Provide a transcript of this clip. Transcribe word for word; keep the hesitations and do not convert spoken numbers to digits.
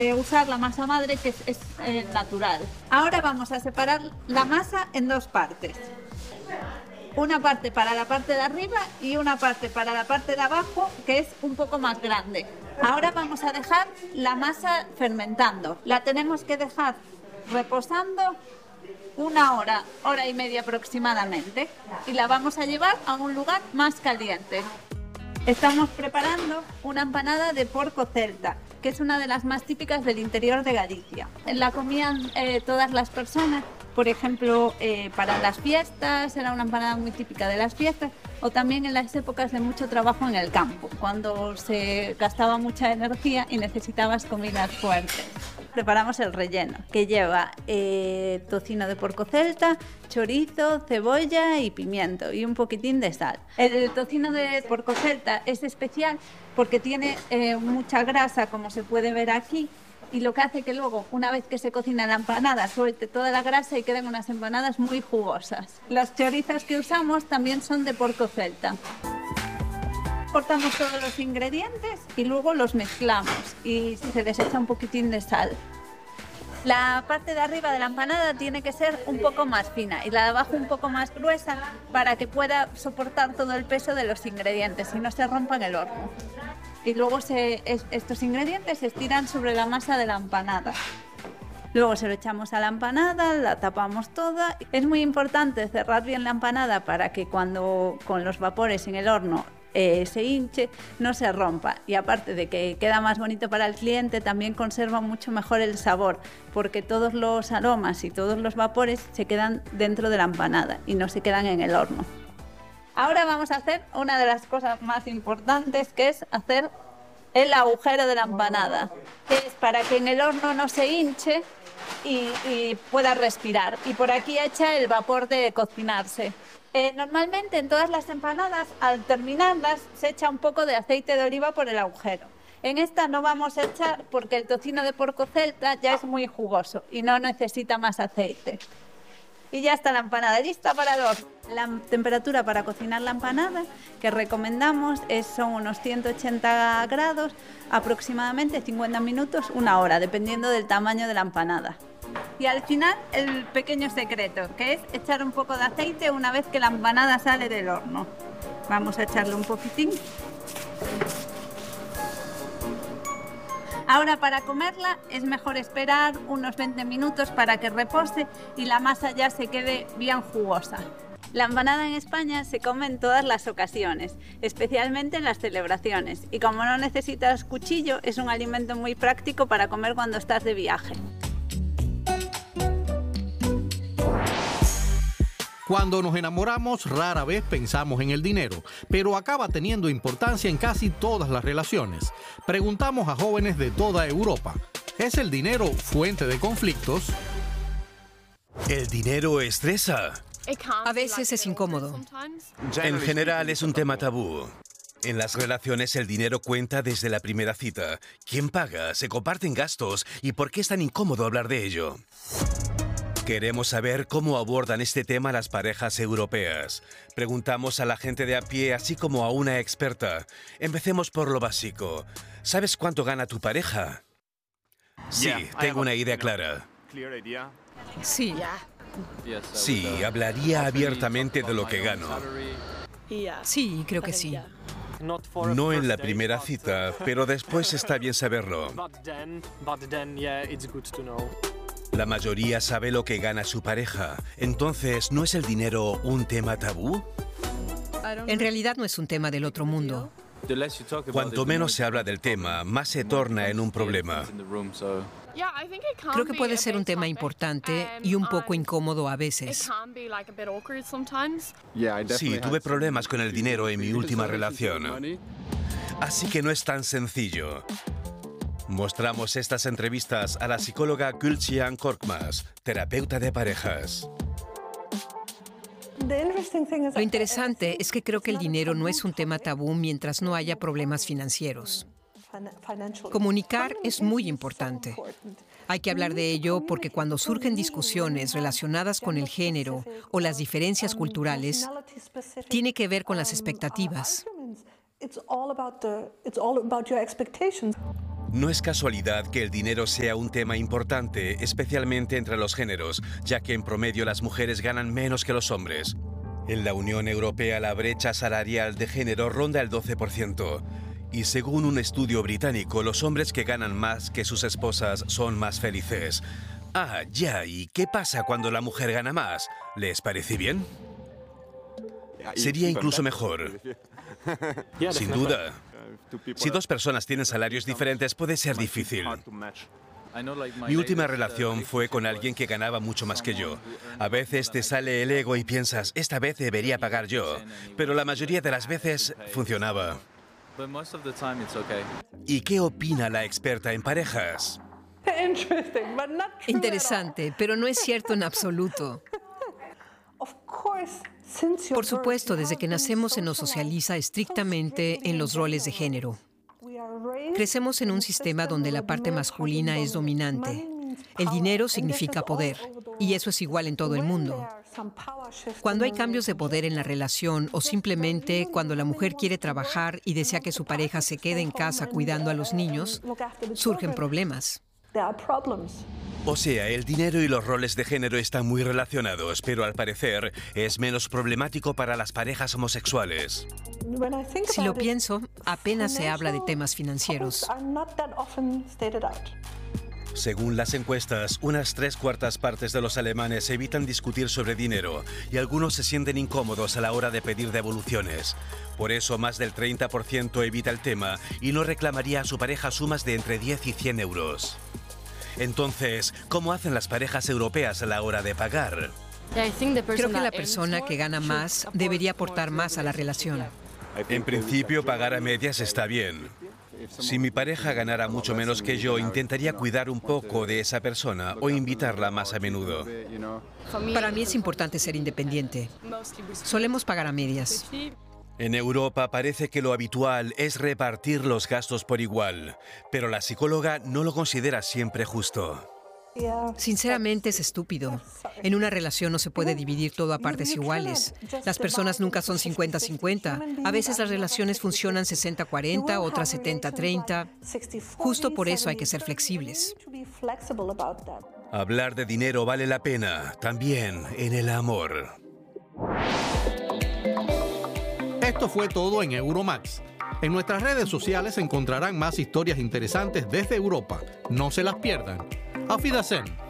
Eh, usar la masa madre, que es, es eh, natural. Ahora vamos a separar la masa en dos partes. Una parte para la parte de arriba y una parte para la parte de abajo, que es un poco más grande. Ahora vamos a dejar la masa fermentando. La tenemos que dejar reposando una hora, hora y media aproximadamente. Y la vamos a llevar a un lugar más caliente. Estamos preparando una empanada de porco celta, que es una de las más típicas del interior de Galicia. La comían eh, todas las personas, por ejemplo, eh, para las fiestas, era una empanada muy típica de las fiestas, o también en las épocas de mucho trabajo en el campo, cuando se gastaba mucha energía y necesitabas comidas fuertes. Preparamos el relleno, que lleva eh, tocino de porco celta, chorizo, cebolla y pimiento y un poquitín de sal. El tocino de porco celta es especial porque tiene eh, mucha grasa, como se puede ver aquí, y lo que hace que luego, una vez que se cocina la empanada, suelte toda la grasa y queden unas empanadas muy jugosas. Los chorizos que usamos también son de porco celta. Cortamos todos los ingredientes y luego los mezclamos y se les echa un poquitín de sal. La parte de arriba de la empanada tiene que ser un poco más fina y la de abajo un poco más gruesa para que pueda soportar todo el peso de los ingredientes y no se rompa en el horno. Y luego se, es, estos ingredientes se estiran sobre la masa de la empanada. Luego se lo echamos a la empanada, la tapamos toda. Es muy importante cerrar bien la empanada para que cuando con los vapores en el horno eh, se hinche, no se rompa. Y aparte de que queda más bonito para el cliente, también conserva mucho mejor el sabor, porque todos los aromas y todos los vapores se quedan dentro de la empanada y no se quedan en el horno. Ahora vamos a hacer una de las cosas más importantes, que es hacer el agujero de la empanada, que es para que en el horno no se hinche y, y pueda respirar. Y por aquí echa el vapor de cocinarse. Eh, normalmente en todas las empanadas, al terminarlas, se echa un poco de aceite de oliva por el agujero. En esta no vamos a echar porque el tocino de porco celta ya es muy jugoso y no necesita más aceite. Y ya está la empanada lista para el horno. La temperatura para cocinar la empanada que recomendamos es, son unos ciento ochenta grados, aproximadamente cincuenta minutos, una hora, dependiendo del tamaño de la empanada. Y al final el pequeño secreto, que es echar un poco de aceite una vez que la empanada sale del horno. Vamos a echarle un poquitín. Ahora, para comerla es mejor esperar unos veinte minutos para que repose y la masa ya se quede bien jugosa. La empanada en España se come en todas las ocasiones, especialmente en las celebraciones, y como no necesitas cuchillo, es un alimento muy práctico para comer cuando estás de viaje. Cuando nos enamoramos, rara vez pensamos en el dinero, pero acaba teniendo importancia en casi todas las relaciones. Preguntamos a jóvenes de toda Europa, ¿es el dinero fuente de conflictos? El dinero estresa. A veces es incómodo. En general es un tema tabú. En las relaciones el dinero cuenta desde la primera cita. ¿Quién paga? ¿Se comparten gastos? ¿Y por qué es tan incómodo hablar de ello? Queremos saber cómo abordan este tema las parejas europeas. Preguntamos a la gente de a pie, así como a una experta. Empecemos por lo básico. ¿Sabes cuánto gana tu pareja? Sí, tengo una idea clara. Sí. Sí, hablaría abiertamente de lo que gano. Sí, creo que sí. No en la primera cita, pero después está bien saberlo. La mayoría sabe lo que gana su pareja. Entonces, ¿no es el dinero un tema tabú? En realidad no es un tema del otro mundo. Cuanto menos se habla del tema, más se torna en un problema. Creo que puede ser un tema importante y un poco incómodo a veces. Sí, tuve problemas con el dinero en mi última relación. Así que no es tan sencillo. Mostramos estas entrevistas a la psicóloga Gülcihan Korkmaz, terapeuta de parejas. Lo interesante es que creo que el dinero no es un tema tabú mientras no haya problemas financieros. Comunicar es muy importante. Hay que hablar de ello porque cuando surgen discusiones relacionadas con el género o las diferencias culturales, tiene que ver con las expectativas. No es casualidad que el dinero sea un tema importante, especialmente entre los géneros, ya que en promedio las mujeres ganan menos que los hombres. En la Unión Europea la brecha salarial de género ronda el doce por ciento. Y según un estudio británico, los hombres que ganan más que sus esposas son más felices. Ah, ya, ¿y qué pasa cuando la mujer gana más? ¿Les parece bien? Sería incluso mejor. Sin duda. Si dos personas tienen salarios diferentes, puede ser difícil. Mi última relación fue con alguien que ganaba mucho más que yo. A veces te sale el ego y piensas, esta vez debería pagar yo. Pero la mayoría de las veces funcionaba. ¿Y qué opina la experta en parejas? Interesante, pero no es cierto en absoluto. Por supuesto, desde que nacemos se nos socializa estrictamente en los roles de género. Crecemos en un sistema donde la parte masculina es dominante. El dinero significa poder, y eso es igual en todo el mundo. Cuando hay cambios de poder en la relación o simplemente cuando la mujer quiere trabajar y desea que su pareja se quede en casa cuidando a los niños, surgen problemas. O sea, el dinero y los roles de género están muy relacionados, pero al parecer es menos problemático para las parejas homosexuales. Si lo pienso, apenas se habla de temas financieros. Según las encuestas, unas tres cuartas partes de los alemanes evitan discutir sobre dinero y algunos se sienten incómodos a la hora de pedir devoluciones. Por eso, más del treinta por ciento evita el tema y no reclamaría a su pareja sumas de entre diez y cien euros. Entonces, ¿cómo hacen las parejas europeas a la hora de pagar? Creo que la persona que gana más debería aportar más a la relación. En principio, pagar a medias está bien. Si mi pareja ganara mucho menos que yo, intentaría cuidar un poco de esa persona o invitarla más a menudo. Para mí es importante ser independiente. Solemos pagar a medias. En Europa parece que lo habitual es repartir los gastos por igual, pero la psicóloga no lo considera siempre justo. Sinceramente es estúpido. En una relación no se puede dividir todo a partes iguales. Las personas nunca son cincuenta cincuenta. A veces las relaciones funcionan sesenta cuarenta, otras setenta treinta. Justo por eso hay que ser flexibles. Hablar de dinero vale la pena, también en el amor. Esto fue todo en Euromax. En nuestras redes sociales encontrarán más historias interesantes desde Europa. No se las pierdan. Auf Wiedersehen.